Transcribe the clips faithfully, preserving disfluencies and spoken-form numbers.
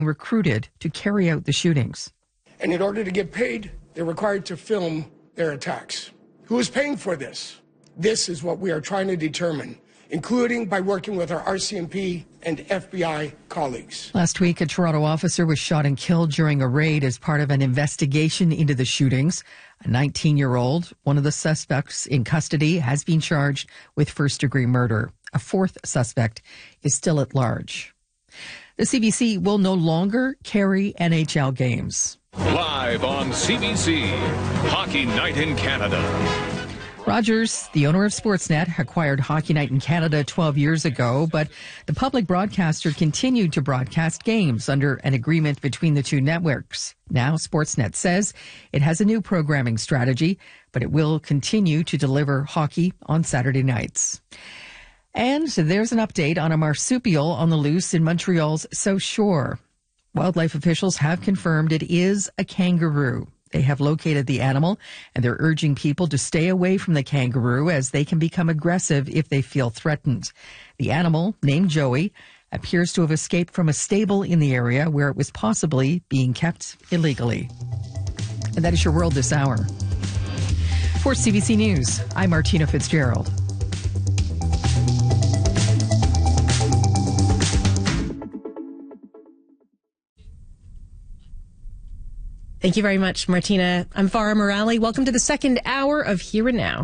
recruited to carry out the shootings. And in order to get paid, they're required to film their attacks. Who is paying for this? This is what we are trying to determine, including by working with our R C M P and F B I colleagues. Last week, a Toronto officer was shot and killed during a raid as part of an investigation into the shootings. A nineteen-year-old, one of the suspects in custody, has been charged with first-degree murder. A fourth suspect is still at large. The C B C will no longer carry N H L games. Live on C B C, Hockey Night in Canada. Rogers, the owner of Sportsnet, acquired Hockey Night in Canada twelve years ago, but the public broadcaster continued to broadcast games under an agreement between the two networks. Now, Sportsnet says it has a new programming strategy, but it will continue to deliver hockey on Saturday nights. And there's an update on a marsupial on the loose in Montreal's South Shore. Wildlife officials have confirmed it is a kangaroo. They have located the animal, and they're urging people to stay away from the kangaroo as they can become aggressive if they feel threatened. The animal, named Joey, appears to have escaped from a stable in the area where it was possibly being kept illegally. And that is your world this hour. For C B C News, I'm Martina Fitzgerald. Thank you very much, Martina. I'm Farah Morale. Welcome to the second hour of Here and Now.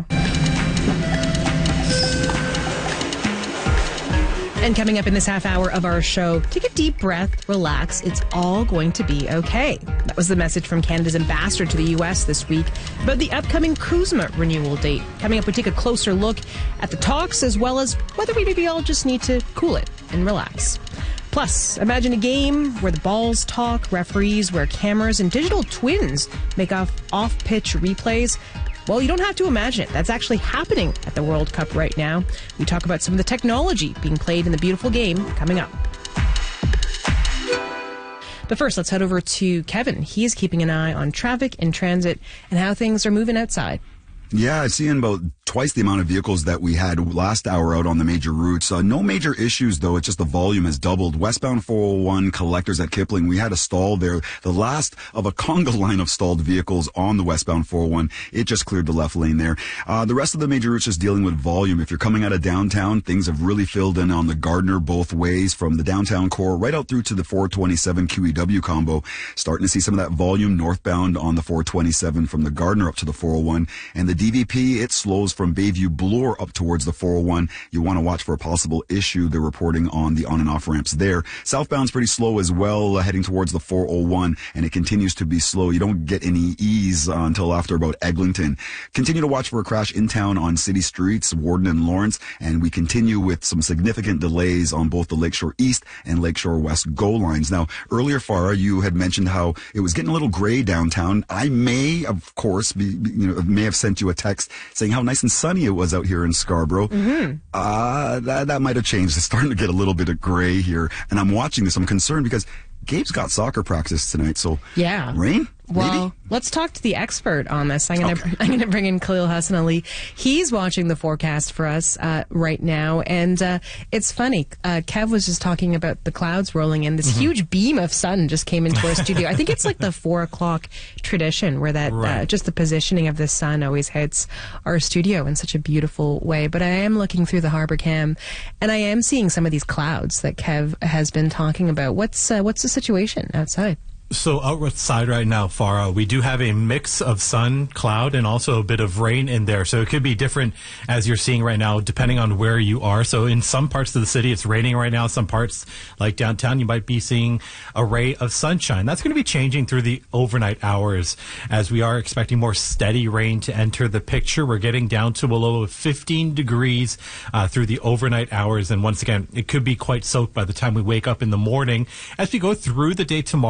And coming up in this half hour of our show, take a deep breath, relax, it's all going to be okay. That was the message from Canada's ambassador to the U S this week about the upcoming CUSMA renewal date. Coming up, we take a closer look at the talks as well as whether we maybe all just need to cool it and relax. Plus, imagine a game where the balls talk, referees wear cameras, and digital twins make off off-pitch replays. Well, you don't have to imagine it. That's actually happening at the World Cup right now. We talk about some of the technology being played in the beautiful game coming up. But first, let's head over to Kevin. He is keeping an eye on traffic and transit and how things are moving outside. Yeah, I've seen about twice the amount of vehicles that we had last hour out on the major routes. Uh, no major issues, though. It's just the volume has doubled. Westbound four oh one collectors at Kipling, we had a stall there. The last of a conga line of stalled vehicles on the westbound four oh one. It just cleared the left lane there. Uh, the rest of the major routes just dealing with volume. If you're coming out of downtown, things have really filled in on the Gardner both ways from the downtown core right out through to the four twenty-seven Q E W combo. Starting to see some of that volume northbound on the four twenty-seven from the Gardner up to the four oh one. And the D V P, it slows from Bayview Bloor up towards the four oh one. You want to watch for a possible issue. They're reporting on the on and off ramps there. Southbound's pretty slow as well, uh, heading towards the four oh one, and it continues to be slow. You don't get any ease uh, until after about Eglinton. Continue to watch for a crash in town on city streets, Warden and Lawrence, and we continue with some significant delays on both the Lakeshore East and Lakeshore West GO lines. Now, earlier, Farah, you had mentioned how it was getting a little gray downtown. I may, of course, be, you know, may have sent you a text saying how nice and sunny it was out here in Scarborough. Mm-hmm. Uh, that, that might have changed. It's starting to get a little bit of gray here. And I'm watching this. I'm concerned because Gabe's got soccer practice tonight. So, yeah. Rain? Well, maybe? Let's talk to the expert on this. I'm going to okay. I'm going to bring in Khalil Hassan Ali. He's watching the forecast for us uh, right now, and uh, it's funny. Uh, Kev was just talking about the clouds rolling in. This mm-hmm. huge beam of sun just came into our studio. I think it's like the four o'clock tradition where that right. uh, just the positioning of the sun always hits our studio in such a beautiful way. But I am looking through the harbor cam, and I am seeing some of these clouds that Kev has been talking about. What's uh, what's the situation outside? So outside right now, Farah, we do have a mix of sun, cloud, and also a bit of rain in there. So it could be different as you're seeing right now, depending on where you are. So in some parts of the city, it's raining right now. Some parts, like downtown, you might be seeing a ray of sunshine. That's going to be changing through the overnight hours as we are expecting more steady rain to enter the picture. We're getting down to a low of fifteen degrees uh, through the overnight hours. And once again, it could be quite soaked by the time we wake up in the morning. As we go through the day tomorrow, there is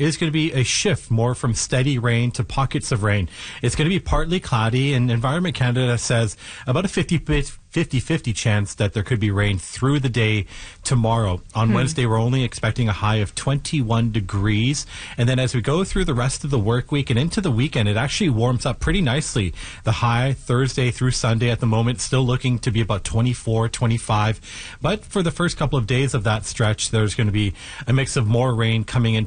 is going to be a shift more from steady rain to pockets of rain. It's going to be partly cloudy, and Environment Canada says about a fifty fifty chance that there could be rain through the day tomorrow. On hmm. Wednesday, we're only expecting a high of twenty-one degrees. And then as we go through the rest of the work week and into the weekend, it actually warms up pretty nicely. The high Thursday through Sunday at the moment still looking to be about twenty-four, twenty-five. But for the first couple of days of that stretch, there's going to be a mix of more rain coming in